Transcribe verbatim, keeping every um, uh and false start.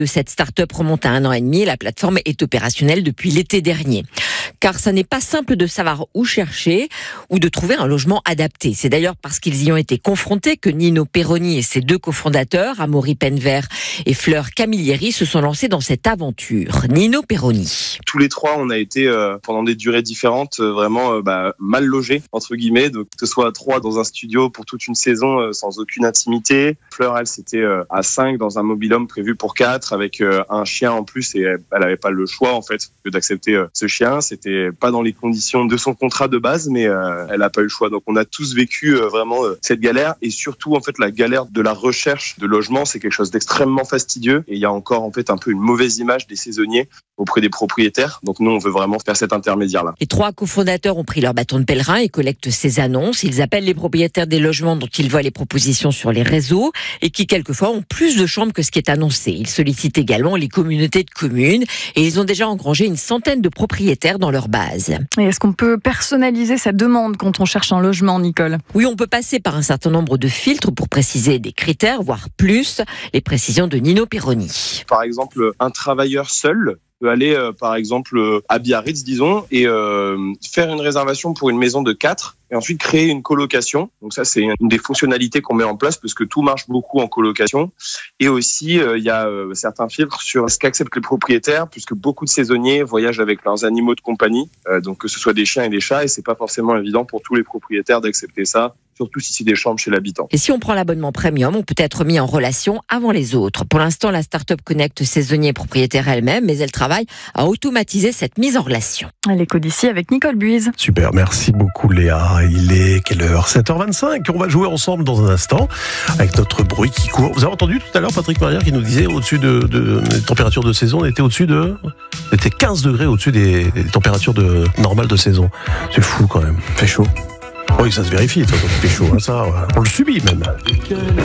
de cette start-up remonte à un an et demi. La plateforme est opérationnelle depuis l'été dernier. Car ça n'est pas simple de savoir où chercher ou de trouver un logement adapté. C'est d'ailleurs parce qu'ils y ont été confrontés que Nino Perroni et ses deux cofondateurs, Amaury Penvert et Fleur Camilleri, se sont lancés dans cette aventure. Nino Perroni. Tous les trois, on a été euh, pendant des durées différentes, euh, vraiment euh, bah, mal logés, entre guillemets. Donc, que ce soit à trois dans un studio pour toute une saison euh, sans aucune intimité. Fleur, elle, c'était euh, à cinq dans un mobil-home prévu pour quatre avec euh, un chien en plus et elle n'avait pas le choix en fait que d'accepter euh, ce chien. C'était pas dans les conditions de son contrat de base, mais euh, elle n'a pas eu le choix. Donc, on a tous vécu euh, vraiment euh, cette galère et surtout en fait la galère de la recherche de logement. C'est quelque chose d'extrêmement fastidieux et il y a encore en fait un peu une mauvaise image des saisonniers auprès des propriétaires. Donc nous, on veut vraiment faire cet intermédiaire-là. Les trois cofondateurs ont pris leur bâton de pèlerin et collectent ces annonces. Ils appellent les propriétaires des logements dont ils voient les propositions sur les réseaux et qui, quelquefois, ont plus de chambres que ce qui est annoncé. Ils sollicitent également les communautés de communes et ils ont déjà engrangé une centaine de propriétaires dans leur base. Et est-ce qu'on peut personnaliser sa demande quand on cherche un logement, Nicole ? Oui, on peut passer par un certain nombre de filtres pour préciser des critères, voire plus. Les précisions de Nino Perroni. Par exemple, un travailleur seul peut aller, euh, par exemple, euh, à Biarritz, disons, et euh, faire une réservation pour une maison de quatre et ensuite créer une colocation. Donc ça, c'est une des fonctionnalités qu'on met en place parce que tout marche beaucoup en colocation. Et aussi, euh, il y a euh, certains filtres sur ce qu'acceptent les propriétaires puisque beaucoup de saisonniers voyagent avec leurs animaux de compagnie, euh, donc que ce soit des chiens et des chats, et c'est pas forcément évident pour tous les propriétaires d'accepter ça, surtout si c'est des chambres chez l'habitant. Et si on prend l'abonnement premium, on peut être mis en relation avant les autres. Pour l'instant, la start-up connecte saisonniers et propriétaires elle-même, mais elle travaille à automatiser cette mise en relation. L'écho d'ici avec Nicole Buise. Super, merci beaucoup Léa. Il est quelle heure ? sept heures vingt-cinq. On va jouer ensemble dans un instant avec notre bruit qui court. Vous avez entendu tout à l'heure Patrick Marière qui nous disait au-dessus de, de, des températures de saison, on était au-dessus de... On était quinze degrés au-dessus des, des températures de, normales de saison. C'est fou quand même. Il fait chaud. Oui, ça se vérifie, ça, il fait chaud. Hein, ça, on le subit même.